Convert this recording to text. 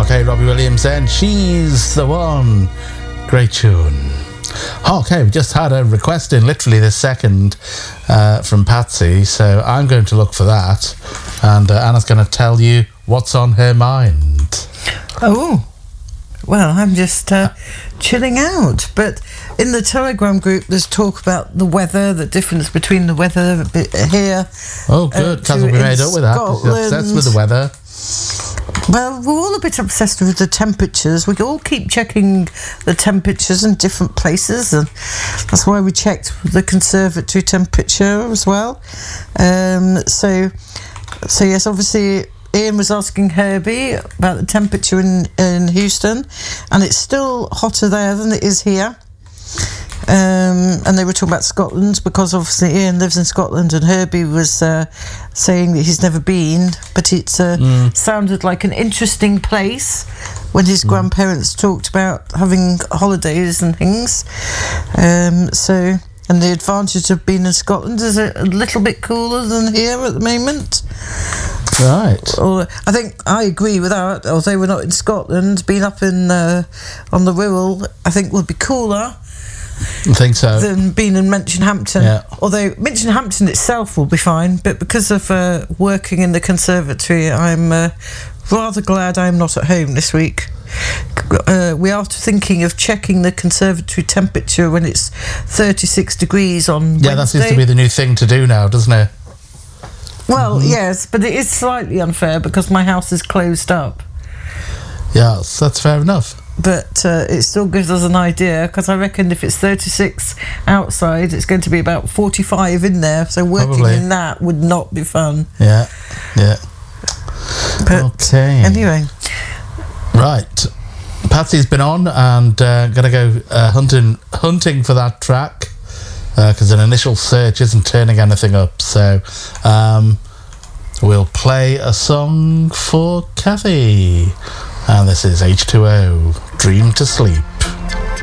Okay, Robbie Williams then. She's the one. Great tune. Okay, we just had a request in literally this second from Patsy, so I'm going to look for that, and Anna's going to tell you what's on her mind. Oh, well, I'm just chilling out, but in the Telegram group there's talk about the weather, the difference between the weather here. Oh, good, because we'll be made up with that, because you're obsessed with the weather. Well, we're all a bit obsessed with the temperatures. We all keep checking the temperatures in different places, and that's why we checked the conservatory temperature as well. So yes, obviously Ian was asking Herbie about the temperature in Houston, and it's still hotter there than it is here. And they were talking about Scotland, because obviously Ian lives in Scotland, and Herbie was saying that he's never been, but it sounded like an interesting place when his grandparents talked about having holidays and things. And the advantage of being in Scotland is a little bit cooler than here at the moment. Right. Or, I think I agree with that. Although we're not in Scotland, being up in on the Wirral, I think would be cooler. I think so. Than being in Minchinhampton. Yeah. Although Minchinhampton itself will be fine, but because of working in the conservatory, I'm rather glad I'm not at home this week. We are thinking of checking the conservatory temperature when it's 36 degrees on Wednesday. Yeah, that seems to be the new thing to do now, doesn't it? Well, yes, but it is slightly unfair because my house is closed up. Yes, that's fair enough. But it still gives us an idea, because I reckon if it's 36 outside, it's going to be about 45 in there. So working in that would not be fun. Yeah. But okay. Anyway. Right. Patsy's been on and going to go hunting for that track, because an initial search isn't turning anything up. So we'll play a song for Kathy. And this is H2O, Dream to Sleep.